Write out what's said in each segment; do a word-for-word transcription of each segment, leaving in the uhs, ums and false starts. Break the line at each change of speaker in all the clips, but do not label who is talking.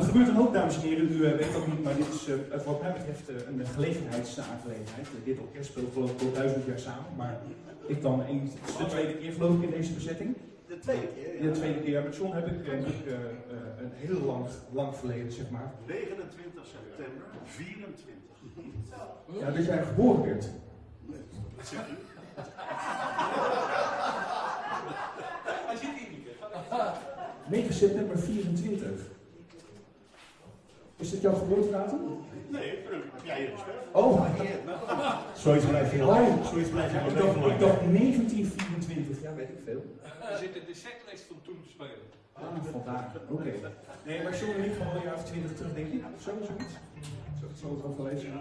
gebeurt een hoop, dames en heren. U uh, weet dat niet, maar dit is uh, wat mij betreft uh, een gelegenheidsaangelegenheid. Uh, dit orkest speelt geloof ik al duizend jaar samen, maar ik dan een, de tweede keer geloof ik in deze bezetting.
De tweede keer, ja.
De tweede keer. Met John heb ik, heb ik uh, uh, een heel lang, lang verleden, zeg maar.
negenentwintig september vierentwintig.
Ja, dat jij geboren werd.
Nee, dat zegt u.
Hij zit hier niet.
negen september vierentwintig. Is dit jouw geboortedatum?
Nee, heb jij hier gespeeld?
Oh,
Zoiets blijft heel
oh.
Zoiets blijft heel
Ik dacht, ik dacht negentien vierentwintig, ja weet ik veel.
We zitten in de setlist van toen te spelen.
Ah, vandaar. Oké. Okay. Nee, maar John en ik gaan wel een jaar of twintig terug, denk ik. Zo, zoiets. Zo, zo het wel lezen.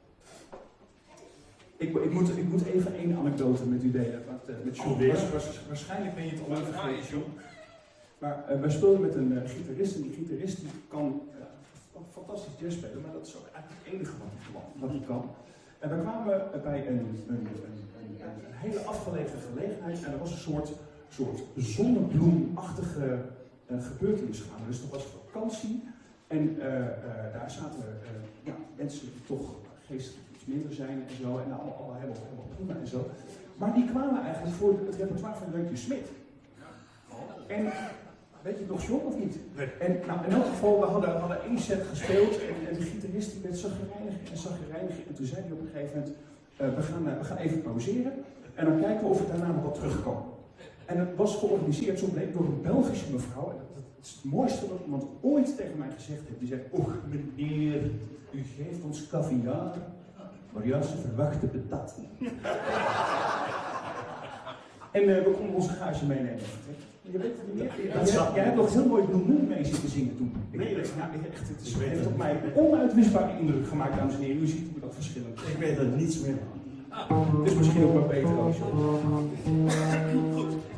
Ik, ik, moet, ik moet even één anekdote met u delen. Wat, uh, met John.
Alweer?
Was, was, waarschijnlijk ben je het al lang vergeten, John. Maar uh, wij speelden met een uh, gitarist en die gitarist die kan uh, fantastisch jazz spelen, maar dat is ook eigenlijk het enige wat hij, wat hij kan. En we kwamen bij een, een, een, een, een hele afgelegen gelegenheid en er was een soort, soort zonnebloemachtige uh, gebeurtenis gaande. Dus dat was vakantie en uh, uh, daar zaten uh, ja, mensen die toch geestelijk iets minder zijn en zo en allemaal, allemaal helemaal, helemaal prima en zo. Maar die kwamen eigenlijk voor het repertoire van Leukje Smit. En weet je het nog, John, of niet?
Nee.
En nou, in elk geval, we hadden, hadden één set gespeeld en, en de gitarist die werd zagrijniger en zagrijniger. En toen zei hij op een gegeven moment, uh, we, gaan, uh, we gaan even pauzeren en dan kijken we of we daarna nog wat terugkomen. En het was georganiseerd, zo bleek, door een Belgische mevrouw. En dat, dat is het mooiste wat iemand ooit tegen mij gezegd heeft. Die zei, och meneer, u geeft ons caviar, maar juist ze verwachten patat. En uh, we konden onze gage meenemen. Je weet het niet meer. Jij, jij hebt nog heel mooi Blue Moon mee zitten zingen toen. Ik
nee,
weet, ja, echt, het is,
ik weet
heeft
het
op mij een onuitwisbare indruk gemaakt, dames en heren. U ziet hoe dat verschillend is.
Ik weet er niets meer van.
Het is misschien ook wel beter als je.